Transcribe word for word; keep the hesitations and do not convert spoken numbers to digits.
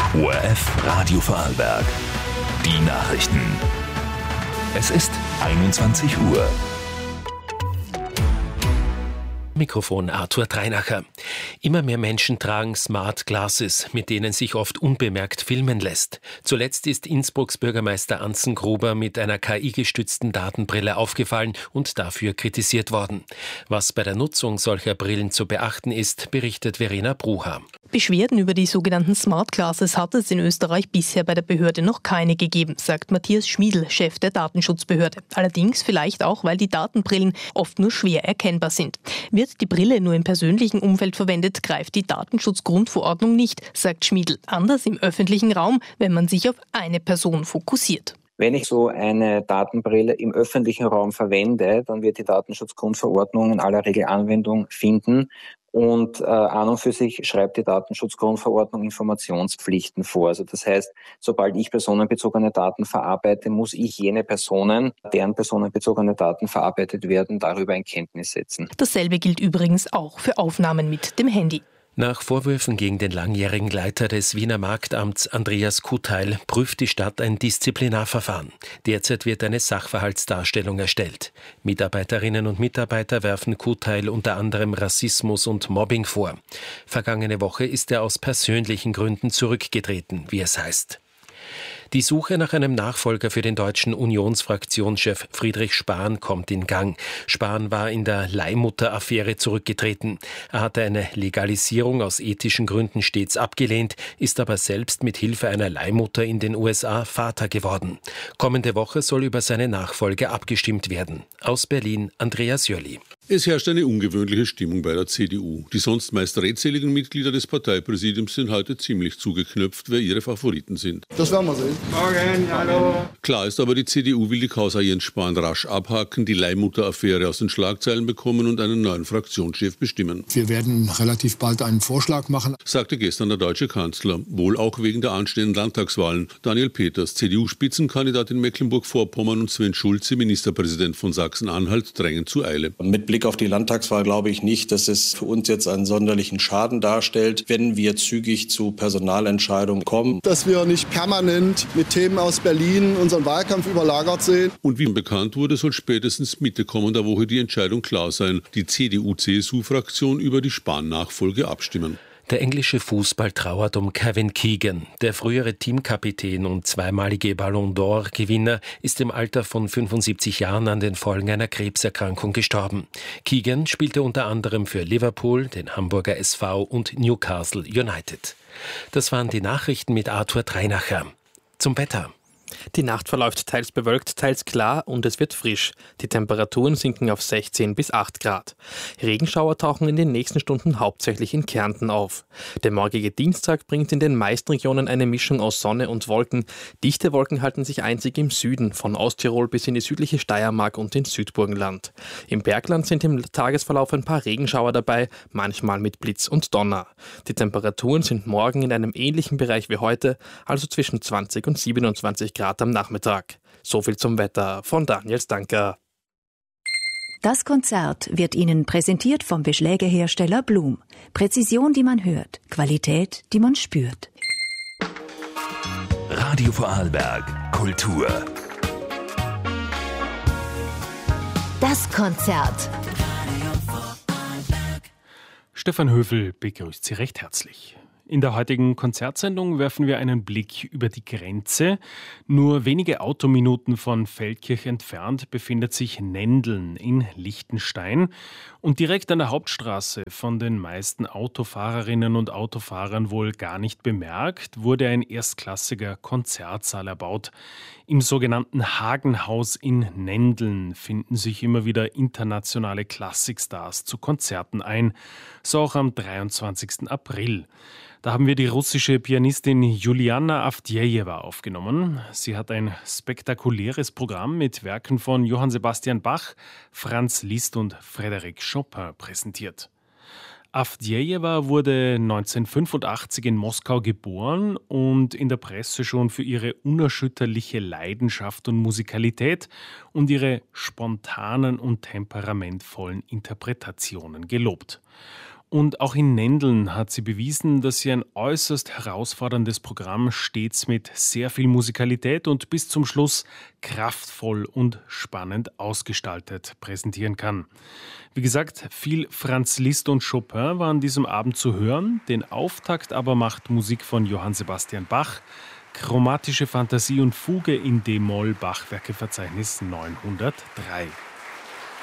O R F Radio Vorarlberg. Die Nachrichten. Es ist einundzwanzig Uhr. Mikrofon Arthur Dreinacher. Immer mehr Menschen tragen Smart Glasses, mit denen sich oft unbemerkt filmen lässt. Zuletzt ist Innsbrucks Bürgermeister Anzen Gruber mit einer K I-gestützten Datenbrille aufgefallen und dafür kritisiert worden. Was bei der Nutzung solcher Brillen zu beachten ist, berichtet Verena Bruha. Beschwerden über die sogenannten Smart Glasses hat es in Österreich bisher bei der Behörde noch keine gegeben, sagt Matthias Schmiedl, Chef der Datenschutzbehörde. Allerdings vielleicht auch, weil die Datenbrillen oft nur schwer erkennbar sind. Wird die Brille nur im persönlichen Umfeld verwendet, greift die Datenschutzgrundverordnung nicht, sagt Schmiedl. Anders im öffentlichen Raum, wenn man sich auf eine Person fokussiert. Wenn ich so eine Datenbrille im öffentlichen Raum verwende, dann wird die Datenschutzgrundverordnung in aller Regel Anwendung finden. Und äh, an und für sich schreibt die Datenschutzgrundverordnung Informationspflichten vor. Also das heißt, sobald ich personenbezogene Daten verarbeite, muss ich jene Personen, deren personenbezogene Daten verarbeitet werden, darüber in Kenntnis setzen. Dasselbe gilt übrigens auch für Aufnahmen mit dem Handy. Nach Vorwürfen gegen den langjährigen Leiter des Wiener Marktamts Andreas Kuteil prüft die Stadt ein Disziplinarverfahren. Derzeit wird eine Sachverhaltsdarstellung erstellt. Mitarbeiterinnen und Mitarbeiter werfen Kuteil unter anderem Rassismus und Mobbing vor. Vergangene Woche ist er aus persönlichen Gründen zurückgetreten, wie es heißt. Die Suche nach einem Nachfolger für den deutschen Unionsfraktionschef Friedrich Spahn kommt in Gang. Spahn war in der Leihmutter-Affäre zurückgetreten. Er hatte eine Legalisierung aus ethischen Gründen stets abgelehnt, ist aber selbst mit Hilfe einer Leihmutter in den U S A Vater geworden. Kommende Woche soll über seine Nachfolge abgestimmt werden. Aus Berlin Andreas Jölli. Es herrscht eine ungewöhnliche Stimmung bei der C D U. Die sonst meist redseligen Mitglieder des Parteipräsidiums sind heute ziemlich zugeknöpft, wer ihre Favoriten sind. Das werden wir sehen. Morgen, hallo. Klar ist aber, die C D U will die Causa Jens Spahn rasch abhaken, die Leihmutter-Affäre aus den Schlagzeilen bekommen und einen neuen Fraktionschef bestimmen. Wir werden relativ bald einen Vorschlag machen, sagte gestern der deutsche Kanzler, wohl auch wegen der anstehenden Landtagswahlen. Daniel Peters, C D U-Spitzenkandidat in Mecklenburg-Vorpommern, und Sven Schulze, Ministerpräsident von Sachsen-Anhalt, drängen zu Eile. Mit Blick auf die Landtagswahl glaube ich nicht, dass es für uns jetzt einen sonderlichen Schaden darstellt, wenn wir zügig zu Personalentscheidungen kommen. Dass wir nicht permanent mit Themen aus Berlin unseren Wahlkampf überlagert sehen. Und wie bekannt wurde, soll spätestens Mitte kommender Woche die Entscheidung klar sein. Die C D U-C S U-Fraktion über die Spahn-Nachfolge abstimmen. Der englische Fußball trauert um Kevin Keegan. Der frühere Teamkapitän und zweimalige Ballon d'Or-Gewinner ist im Alter von fünfundsiebzig Jahren an den Folgen einer Krebserkrankung gestorben. Keegan spielte unter anderem für Liverpool, den Hamburger S V und Newcastle United. Das waren die Nachrichten mit Arthur Dreinacher. Zum Wetter. Die Nacht verläuft teils bewölkt, teils klar und es wird frisch. Die Temperaturen sinken auf sechzehn bis acht Grad. Regenschauer tauchen in den nächsten Stunden hauptsächlich in Kärnten auf. Der morgige Dienstag bringt in den meisten Regionen eine Mischung aus Sonne und Wolken. Dichte Wolken halten sich einzig im Süden, von Osttirol bis in die südliche Steiermark und ins Südburgenland. Im Bergland sind im Tagesverlauf ein paar Regenschauer dabei, manchmal mit Blitz und Donner. Die Temperaturen sind morgen in einem ähnlichen Bereich wie heute, also zwischen zwanzig und siebenundzwanzig Grad am Nachmittag. So viel zum Wetter von Daniel Stanker. Das Konzert wird Ihnen präsentiert vom Beschlägehersteller Blum. Präzision, die man hört. Qualität, die man spürt. Radio Vorarlberg. Kultur. Das Konzert. Stefan Höfel begrüßt Sie recht herzlich. In der heutigen Konzertsendung werfen wir einen Blick über die Grenze. Nur wenige Autominuten von Feldkirch entfernt befindet sich Nendeln in Liechtenstein. Und direkt an der Hauptstraße, von den meisten Autofahrerinnen und Autofahrern wohl gar nicht bemerkt, wurde ein erstklassiger Konzertsaal erbaut. Im sogenannten Hagenhaus in Nendeln finden sich immer wieder internationale Klassikstars zu Konzerten ein. So auch am dreiundzwanzigsten April. Da haben wir die russische Pianistin Juliana Avdjejewa aufgenommen. Sie hat ein spektakuläres Programm mit Werken von Johann Sebastian Bach, Franz Liszt und Frédéric Chopin präsentiert. Avdjejewa wurde neunzehnhundertfünfundachtzig in Moskau geboren und in der Presse schon für ihre unerschütterliche Leidenschaft und Musikalität und ihre spontanen und temperamentvollen Interpretationen gelobt. Und auch in Nendeln hat sie bewiesen, dass sie ein äußerst herausforderndes Programm stets mit sehr viel Musikalität und bis zum Schluss kraftvoll und spannend ausgestaltet präsentieren kann. Wie gesagt, viel Franz Liszt und Chopin war an diesem Abend zu hören. Den Auftakt aber macht Musik von Johann Sebastian Bach, Chromatische Fantasie und Fuge in D-Moll, Bachwerkeverzeichnis neunhundertdrei.